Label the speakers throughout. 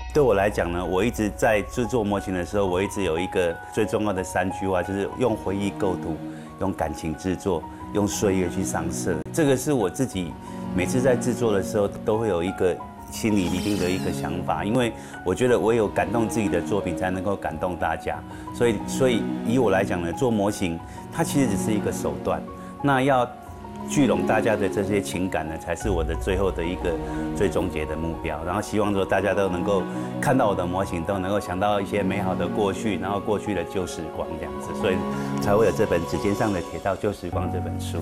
Speaker 1: 对我来讲呢，我一直在制作模型的时候，我一直有一个最重要的3句话，就是用回忆构图，用感情制作，用岁月去上色。这个是我自己每次在制作的时候都会有一个心里一定的一个想法，因为我觉得我有感动自己的作品，才能够感动大家。所以以我来讲呢，做模型它其实只是一个手段，那要聚拢大家的这些情感呢，才是我的最后的一个最终结的目标。然后希望说大家都能够看到我的模型，都能够想到一些美好的过去，然后过去的旧时光这样子，所以才会有这本《指尖上的铁道旧时光》这本书。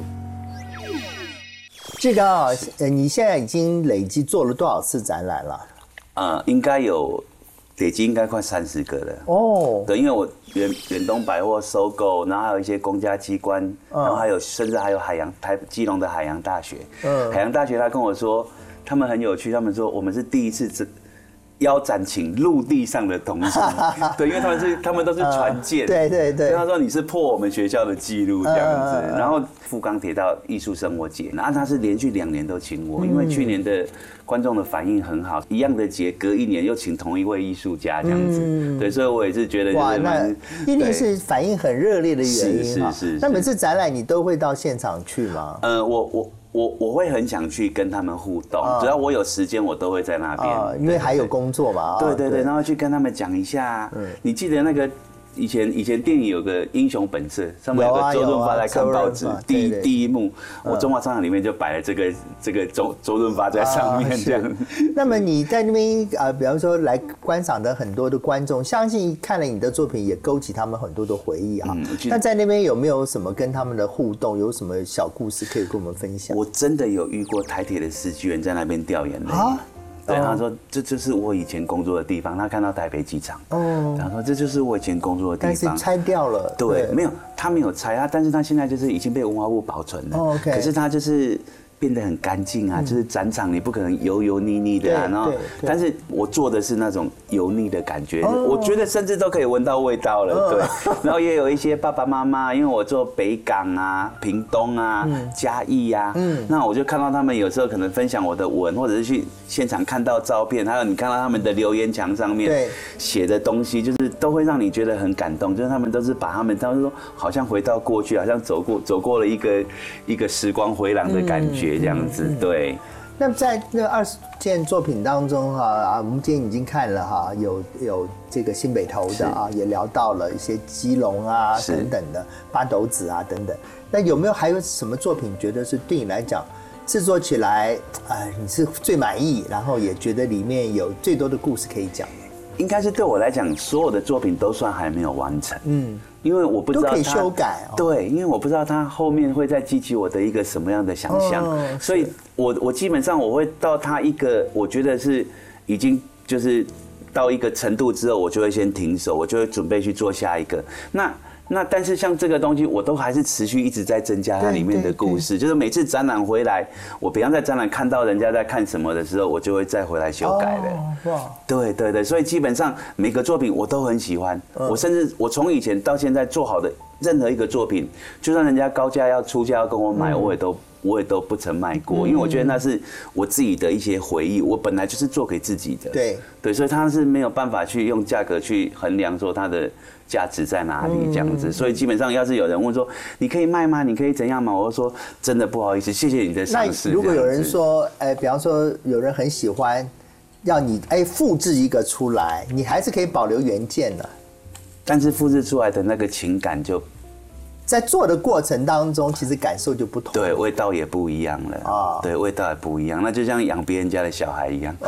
Speaker 2: 志刚啊，你现在已经累计做了多少次展览了？
Speaker 1: 应该有累积应该快30个了。
Speaker 2: 哦，
Speaker 1: 对，因为我远东百货收购，然后还有一些公家机关，然后甚至还有基隆的海洋大学。海洋大学他跟我说，他们很有趣，他们说我们是第一次邀展请陆地上的同学，对，因为他们都是船舰，
Speaker 2: 对。
Speaker 1: 他说你是破我们学校的记录这样子，然后富冈铁道艺术生活节，然后他是连续2年都请我，因为去年的观众的反应很好，一样的节隔1年又请同一位艺术家这样子，对，所以我也是觉得
Speaker 2: 哇，那一定是反应很热烈的原因啊。是。那每次展览你都会到现场去吗？
Speaker 1: 我会很想去跟他们互动，只要我有时间，我都会在那边，
Speaker 2: 因为还有工作嘛。
Speaker 1: 对，然后去跟他们讲一下。你记得那个以前电影有个《英雄本色》，上面有个周润发在看报纸，第一幕，我中华商场里面就摆了这个周润发在上面这样。
Speaker 2: 那么你在那边比方说来观赏的很多的观众，相信看了你的作品也勾起他们很多的回忆啊。那在那边有没有什么跟他们的互动？有什么小故事可以跟我们分享？
Speaker 1: 我真的有遇过台铁的司机员在那边掉眼泪啊。对，他说这就是我以前工作的地方。他看到台北机场，他说这就是我以前工作的地方。
Speaker 2: 但是拆掉了。
Speaker 1: 对，没有，他没有拆，但是他现在就是已经被文化部保存了。可是他就是变得很干净啊，就是展场你不可能油腻腻的啊，然后，但是我做的是那种油腻的感觉，我觉得甚至都可以闻到味道了，对。然后也有一些爸爸妈妈，因为我做北港啊、屏东啊、嘉义啊，那我就看到他们有时候可能分享我的文，或者是去现场看到照片，还有你看到他们的留言墙上面写的东西，就是都会让你觉得很感动，就是他们都是把他们说好像回到过去，好像走过了一个时光回廊的感觉。这样子，对。
Speaker 2: 那在那20件作品当中我们今天已经看了有这个新北投的也聊到了一些基隆啊等等的八斗子啊等等。那有没有还有什么作品觉得是对你来讲制作起来你是最满意，然后也觉得里面有最多的故事可以讲？
Speaker 1: 应该是对我来讲，所有的作品都算还没有完成。因为我不知道
Speaker 2: 都可以修改。
Speaker 1: 对，因为我不知道它后面会再激起我的一个什么样的想象，所以我基本上我会到它一个我觉得是已经就是到一个程度之后，我就会先停手，我就会准备去做下一个。那但是像这个东西，我都还是持续一直在增加它里面的故事，就是每次展览回来，我比方在展览看到人家在看什么的时候，我就会再回来修改的。对，所以基本上每个作品我都很喜欢，我甚至我从以前到现在做好的任何一个作品，就算人家高价要出价要跟我买，我也都不曾卖过，因为我觉得那是我自己的一些回忆，我本来就是做给自己的。对，所以它是没有办法去用价格去衡量说它的价值在哪里这样子。所以基本上要是有人问说你可以卖吗？你可以怎样吗？我就说真的不好意思，谢谢你的赏识。
Speaker 2: 那如果有人说，比方说有人很喜欢，要你复制一个出来，你还是可以保留原件的，
Speaker 1: 但是复制出来的那个情感就。
Speaker 2: 在做的过程当中，其实感受就不同，
Speaker 1: 对，味道也不一样了对，味道也不一样，那就像养别人家的小孩一样，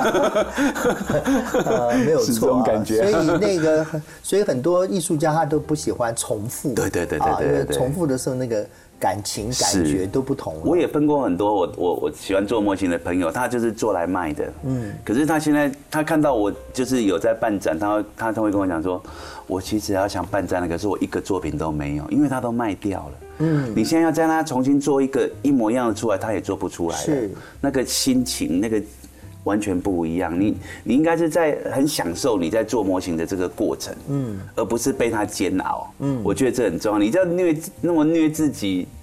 Speaker 2: 没有错，
Speaker 1: 是这种感觉。
Speaker 2: 所以很多艺术家他都不喜欢重复，
Speaker 1: 对，
Speaker 2: 因为重复的时候那个感情感觉都不同了。
Speaker 1: 我也分过很多我喜欢做模型的朋友，他就是做来卖的，可是他现在他看到我就是有在办展，他会跟我讲说，我其实要想办展了，可是我一个作品都没有，因为他都卖掉了。你现在要叫他重新做一个一模一样的出来，他也做不出来了。是那个心情，那个完全不一样。你应该是在很享受你在做模型的这个过程，而不是被他煎熬。我觉得这很重要。你这样那么虐自己，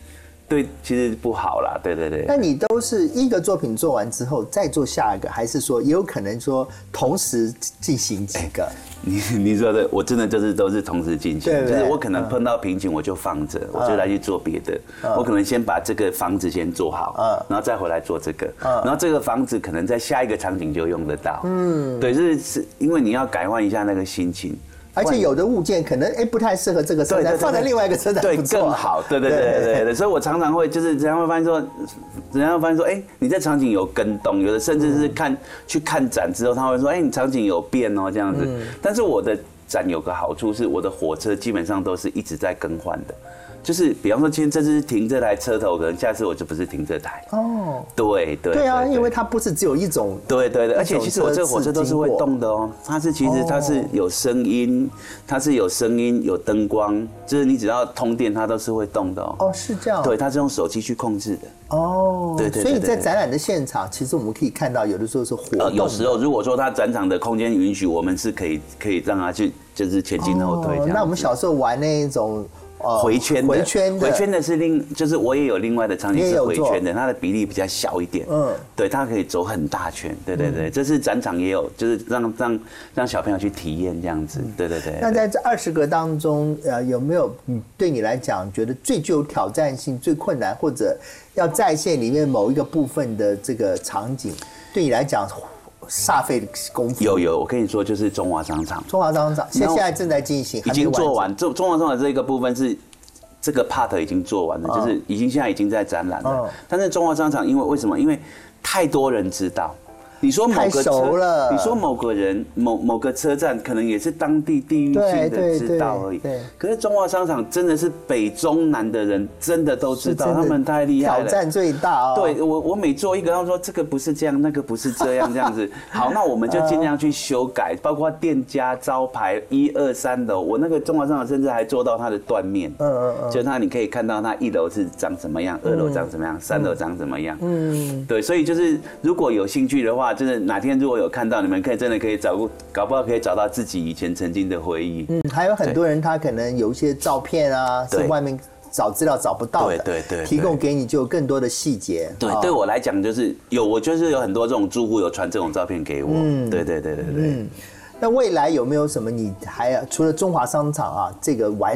Speaker 1: 对，其实不好啦，对对对。
Speaker 2: 那你都是一个作品做完之后再做下一个，还是说也有可能说同时进行几个？
Speaker 1: 你说的，我真的就是都是同时进行，
Speaker 2: 对，
Speaker 1: 就是我可能碰到瓶颈我就放着，我就来去做别的。我可能先把这个房子先做好，然后再回来做这个，然后这个房子可能在下一个场景就用得到。对，是因为你要改换一下那个心情。
Speaker 2: 而且有的物件可能不太适合这个车站，放在另外一个车站
Speaker 1: 对更好。对，所以我常常会就是人家会发现说，你这场景有更动，有的甚至是去看展之后，他会说，你场景有变哦这样子。但是我的展有个好处是，我的火车基本上都是一直在更换的。就是比方说，今天这次停这台车头，可能下次我就不是停这台。哦，对
Speaker 2: 啊，因为它不是只有一种。
Speaker 1: 对，而且其实我这个火车都是会动的哦。它是有声音，它是有声音有灯光，就是你只要通电，它都是会动的哦。
Speaker 2: 哦，是这样。
Speaker 1: 对，它是用手机去控制的。
Speaker 2: 哦，对。所以在展览的现场，其实我们可以看到，有的时候是活动。
Speaker 1: 有时候如果说它展场的空间允许，我们是可以让它去就是前进后退。
Speaker 2: 那我们小时候玩那一种。
Speaker 1: 回圈的是就是我也有另外的场景是回圈的，它的比例比较小一点。对，它可以走很大圈。对，这是展场也有，就是让小朋友去体验这样子。对。
Speaker 2: 那在这20个当中，有没有对你来讲觉得最具有挑战性、最困难，或者要再现里面某一个部分的这个场景，对你来讲？煞费功夫
Speaker 1: 有，我跟你说，就是中华商场。
Speaker 2: 中华商场现在正在进行，
Speaker 1: 已经做完。中华商场这个部分是这个 part 已经做完了，就是现在已经在展览了。但是中华商场为什么？因为太多人知道。你说某个车，你说某个人某个车站，可能也是当地地域性的知道而已。可是中华商场真的是北中南的人真的都知道，他们太厉害了，
Speaker 2: 挑战最大。
Speaker 1: 对，我每做一个，他们说这个不是这样，那个不是这样，这样子。好，那我们就尽量去修改，包括店家招牌1、2、3楼，我那个中华商场甚至还做到它的断面。就你可以看到它1楼是长什么样，2楼长什么样，3楼长什么样。对，所以就是如果有兴趣的话。就是哪天如果有看到，你们真的可以搞不好可以找到自己以前曾经的回忆。
Speaker 2: 还有很多人他可能有一些照片啊，是外面找资料找不到的，
Speaker 1: 对，
Speaker 2: 提供给你就有更多的细节。
Speaker 1: 对我来讲就是我就是有很多这种住户有传这种照片给我。对。
Speaker 2: 那未来有没有什么你还除了中华商场这个完